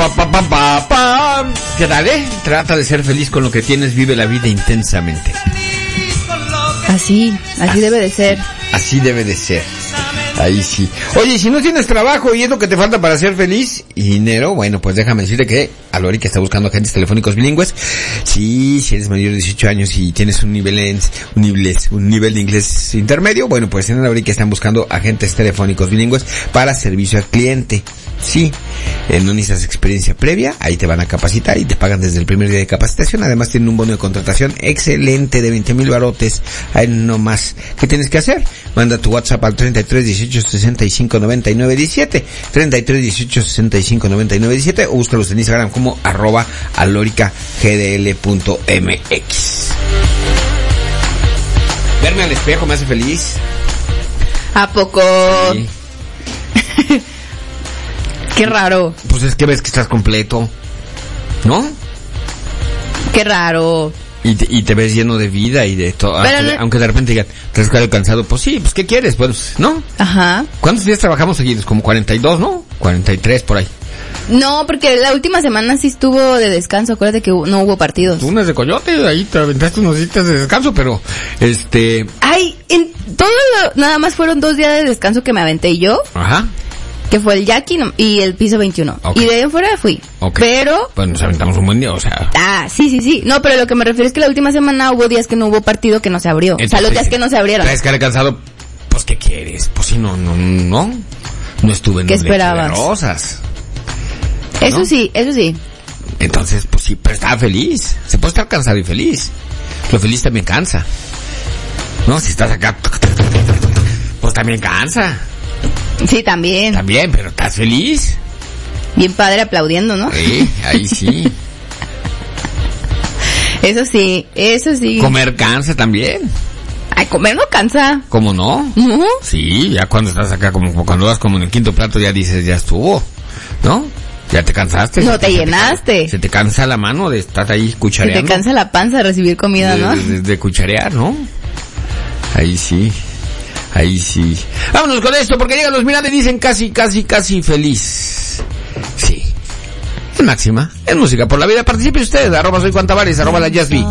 ¿Qué tal, Trata de ser feliz con lo que tienes, vive la vida intensamente. Así debe de ser. Así debe de ser. Ahí sí. Oye, si no tienes trabajo y es lo que te falta para ser feliz y dinero, bueno, pues déjame decirte que Alorica está buscando agentes telefónicos bilingües. Sí, si eres mayor de 18 años y tienes un nivel de inglés intermedio, bueno, pues en Alorica están buscando agentes telefónicos bilingües para servicio al cliente. Sí, no necesitas experiencia previa, ahí te van a capacitar y te pagan desde el primer día de capacitación. Además tienen un bono de contratación excelente de 20,000 barotes. Ahí nomás, ¿qué tienes que hacer? Manda tu WhatsApp al 33 18 65 99 17, 33 18 65 99 17, o búscalos en Instagram como @aloricagdl.mx. Verme al espejo me hace feliz. ¿A poco? Sí. Qué raro. Pues es que ves que estás completo, ¿no? Qué raro. Y te ves lleno de vida y de todo. Aunque de repente digan, te has quedado cansado, pues sí, pues ¿qué quieres? Pues, ¿no? Ajá. ¿Cuántos días trabajamos seguidos? Como 42, ¿no? 43 por ahí. No, porque la última semana sí estuvo de descanso. Acuérdate que no hubo partidos. Tú unas de coyote, ahí te aventaste unos días de descanso, pero Ay, en todo nada más fueron 2 días de descanso que me aventé yo. Ajá. Que fue el Jackie y el piso 21. Okay. Y de ahí en fuera fui. Okay. Pero... Pues nos aventamos un buen día, o sea... Sí. No, pero lo que me refiero es que la última semana hubo días que no hubo partido que no se abrió. Entonces, o sea, los días que no se abrieron. ¿Traes cara cansado? Pues, ¿qué quieres? Pues sí, no estuve en ¿Qué un lecho esperabas? de rosas. Eso ¿no? sí. Entonces, pues sí, pero estaba feliz. Se puede estar cansado y feliz. Lo feliz también cansa. ¿No? Si estás acá... Pues también cansa. Sí, también. También, pero estás feliz. Bien padre aplaudiendo, ¿no? Sí, ahí sí. Eso sí. Comer cansa también. Ay, comer no cansa. ¿Cómo no? ¿No? Sí, ya cuando estás acá, como cuando vas como en el quinto plato, ya dices, ya estuvo, ¿no? Ya te cansaste. No, te llenaste. Se te cansa la mano de estar ahí cuchareando. Se te cansa la panza de recibir comida, ¿no? De cucharear, ¿no? Ahí sí. Vámonos con esto, porque llegan los Miranda y dicen casi feliz. Sí. Es máxima. Es música por la vida. Participe usted. @soyjuantavares, @la Yasby.